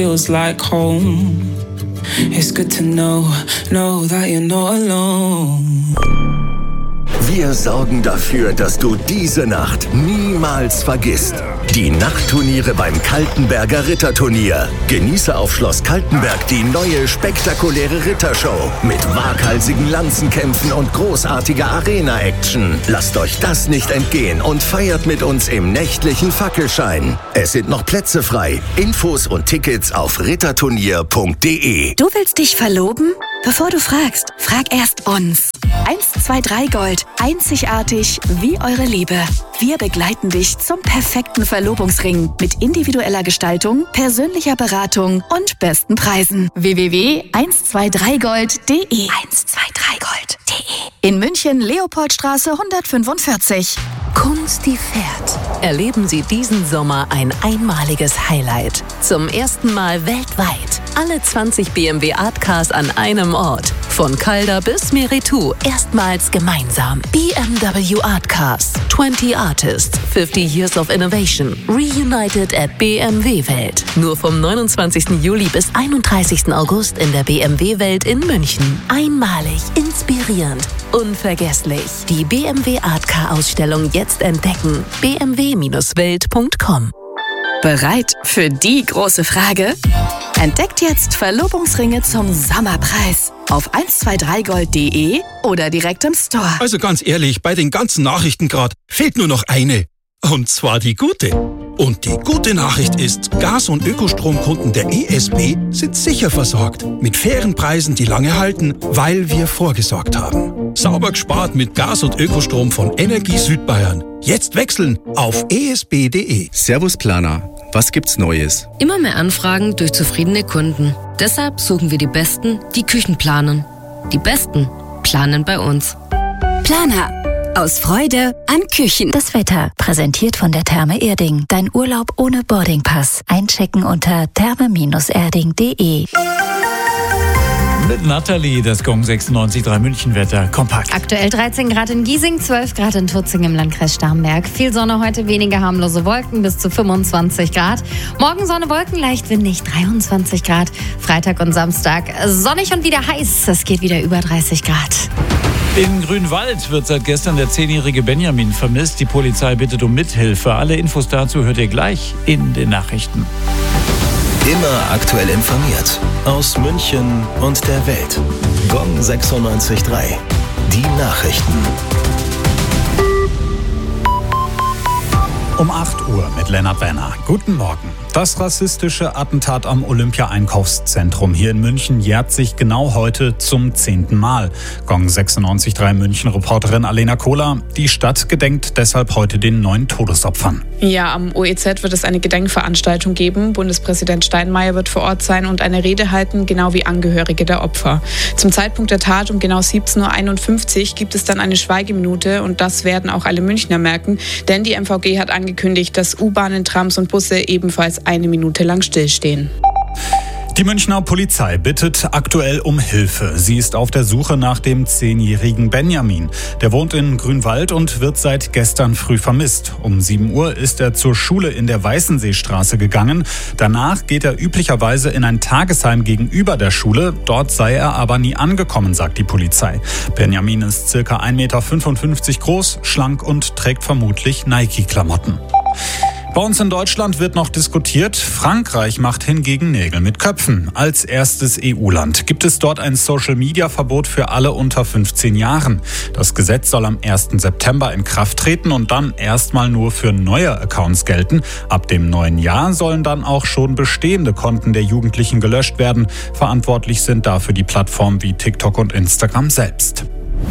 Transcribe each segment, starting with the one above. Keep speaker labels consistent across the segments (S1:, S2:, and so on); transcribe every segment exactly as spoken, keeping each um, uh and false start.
S1: feels like home. It's good to know, know that you're not alone.
S2: Wir sorgen dafür, dass du diese Nacht niemals vergisst. Die Nachtturniere beim Kaltenberger Ritterturnier. Genieße auf Schloss Kaltenberg die neue spektakuläre Rittershow mit waghalsigen Lanzenkämpfen und großartiger Arena-Action. Lasst euch das nicht entgehen und feiert mit uns im nächtlichen Fackelschein. Es sind noch Plätze frei. Infos und Tickets auf ritterturnier punkt de.
S3: Du willst dich verloben? Bevor du fragst, frag erst uns. eins zwei drei Gold. Einzigartig wie eure Liebe. Wir begleiten dich zum perfekten Verlobungsring mit individueller Gestaltung, persönlicher Beratung und besten Preisen. w w w punkt eins zwei drei gold punkt de eins zwei drei gold punkt de. In München, Leopoldstraße hundertfünfundvierzig.
S4: Kunst, die fährt. Erleben Sie diesen Sommer ein einmaliges Highlight. Zum ersten Mal weltweit. Alle zwanzig B M W Art Cars an einem Ort. Von Calder bis Meritou. Erstmals gemeinsam. B M W Art Cars. zwanzig Artists. fünfzig Years of Innovation. Reunited at B M W Welt. Nur vom neunundzwanzigsten Juli bis einunddreißigsten August in der B M W Welt in München. Einmalig, inspirierend, unvergesslich. Die B M W Art Car Ausstellung jetzt entdecken. b m w Bindestrich welt punkt com.
S3: Bereit für die große Frage? Entdeckt jetzt Verlobungsringe zum Sommerpreis auf eins zwei drei gold punkt de oder direkt im Store.
S5: Also ganz ehrlich, bei den ganzen Nachrichten gerade fehlt nur noch eine. Und zwar die gute. Und die gute Nachricht ist, Gas- und Ökostromkunden der E S B sind sicher versorgt. Mit fairen Preisen, die lange halten, weil wir vorgesorgt haben. Sauber gespart mit Gas- und Ökostrom von Energie Südbayern. Jetzt wechseln auf e s b punkt de.
S6: Servus Planer. Was gibt's Neues?
S7: Immer mehr Anfragen durch zufriedene Kunden. Deshalb suchen wir die Besten, die Küchen planen. Die Besten planen bei uns.
S3: Planer. Aus Freude an Küchen.
S8: Das Wetter, präsentiert von der Therme Erding. Dein Urlaub ohne Boardingpass. Einchecken unter therme Bindestrich erding punkt de.
S9: Mit Nathalie, das Gong sechsundneunzig Komma drei Münchenwetter, kompakt.
S10: Aktuell dreizehn Grad in Giesing, zwölf Grad in Tutzing im Landkreis Starnberg. Viel Sonne heute, wenige harmlose Wolken, bis zu fünfundzwanzig Grad. Morgen Sonne, Wolken, leicht windig, dreiundzwanzig Grad. Freitag und Samstag sonnig und wieder heiß. Es geht wieder über dreißig Grad.
S9: In Grünwald wird seit gestern der zehnjährige Benjamin vermisst. Die Polizei bittet um Mithilfe. Alle Infos dazu hört ihr gleich in den Nachrichten.
S2: Immer aktuell informiert. Aus München und der Welt. Gong sechsundneunzig Komma drei. Die Nachrichten.
S11: Um acht Uhr mit Lennart Werner. Guten Morgen. Das rassistische Attentat am Olympia-Einkaufszentrum hier in München jährt sich genau heute zum zehnten Mal. Gong sechsundneunzig Komma drei München-Reporterin Alena Kohler. Die Stadt gedenkt deshalb heute den neun Todesopfern.
S12: Ja, am O E Z wird es eine Gedenkveranstaltung geben. Bundespräsident Steinmeier wird vor Ort sein und eine Rede halten, genau wie Angehörige der Opfer. Zum Zeitpunkt der Tat um genau siebzehn Uhr einundfünfzig gibt es dann eine Schweigeminute und das werden auch alle Münchner merken, denn die M V G hat angekündigt, dass U-Bahnen, Trams und Busse ebenfalls eine Minute lang stillstehen.
S11: Die Münchner Polizei bittet aktuell um Hilfe. Sie ist auf der Suche nach dem zehnjährigen Benjamin. Der wohnt in Grünwald und wird seit gestern früh vermisst. Um sieben Uhr ist er zur Schule in der Weißenseestraße gegangen. Danach geht er üblicherweise in ein Tagesheim gegenüber der Schule. Dort sei er aber nie angekommen, sagt die Polizei. Benjamin ist circa ein Meter fünfundfünfzig groß, schlank und trägt vermutlich Nike-Klamotten. Bei uns in Deutschland wird noch diskutiert. Frankreich macht hingegen Nägel mit Köpfen. Als erstes E U-Land gibt es dort ein Social-Media-Verbot für alle unter fünfzehn Jahren. Das Gesetz soll am ersten September in Kraft treten und dann erstmal nur für neue Accounts gelten. Ab dem neuen Jahr sollen dann auch schon bestehende Konten der Jugendlichen gelöscht werden. Verantwortlich sind dafür die Plattformen wie TikTok und Instagram selbst.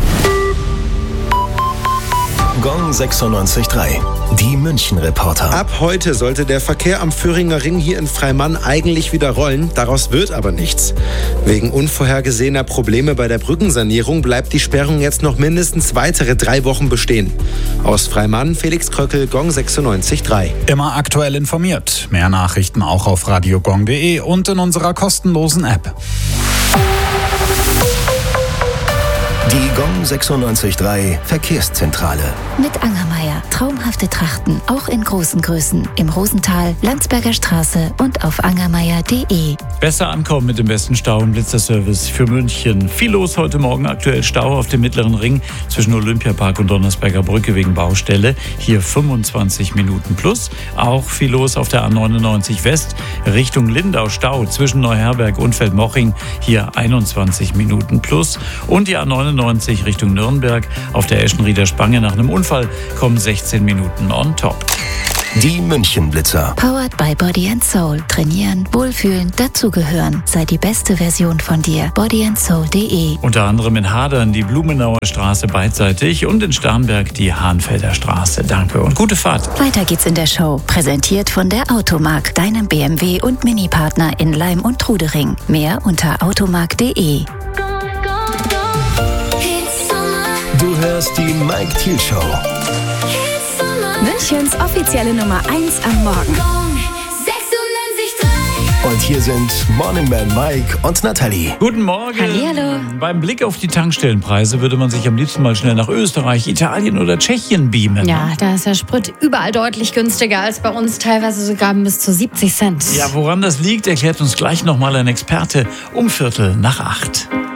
S2: Gong sechsundneunzig Komma drei. Die München-Reporter.
S13: Ab heute sollte der Verkehr am Föhringer Ring hier in Freimann eigentlich wieder rollen. Daraus wird aber nichts. Wegen unvorhergesehener Probleme bei der Brückensanierung bleibt die Sperrung jetzt noch mindestens weitere drei Wochen bestehen. Aus Freimann, Felix Kröckel, Gong sechsundneunzig Komma drei.
S11: Immer aktuell informiert. Mehr Nachrichten auch auf radiogong punkt de und in unserer kostenlosen App.
S2: Die Gong sechsundneunzig Komma drei Verkehrszentrale.
S8: Mit Angermeier. Traumhafte Trachten, auch in großen Größen. Im Rosental, Landsberger Straße und auf angermeier punkt de.
S9: Besser ankommen mit dem besten Stau- und Blitzerservice für München. Viel los heute Morgen. Aktuell Stau auf dem Mittleren Ring zwischen Olympiapark und Donnersberger Brücke wegen Baustelle. Hier fünfundzwanzig Minuten plus. Auch viel los auf der A neunundneunzig West Richtung Lindau. Stau zwischen Neuherberg und Feldmoching. Hier einundzwanzig Minuten plus. Und die A neunundneunzig Richtung Nürnberg auf der Eschenrieder Spange nach einem Unfall kommen sechzehn Minuten on top.
S2: Die München-Blitzer.
S8: Powered by Body and Soul. Trainieren, wohlfühlen, dazugehören. Sei die beste Version von dir. body and soul punkt de.
S9: Unter anderem in Hadern die Blumenauer Straße beidseitig und in Starnberg die Hahnfelder Straße. Danke und gute Fahrt.
S8: Weiter geht's in der Show. Präsentiert von der Automark, deinem B M W und Mini-Partner in Leim und Trudering. Mehr unter automark punkt de.
S2: Du hörst die Mike Thiel Show.
S3: Münchens offizielle Nummer eins am Morgen.
S2: Und hier sind Morning Man Mike und Nathalie.
S9: Guten Morgen.
S10: Hallihallo.
S9: Beim Blick auf die Tankstellenpreise würde man sich am liebsten mal schnell nach Österreich, Italien oder Tschechien beamen.
S10: Ja, da ist der Sprit überall deutlich günstiger als bei uns, teilweise sogar bis zu siebzig Cent.
S9: Ja, woran das liegt, erklärt uns gleich nochmal ein Experte um Viertel nach acht.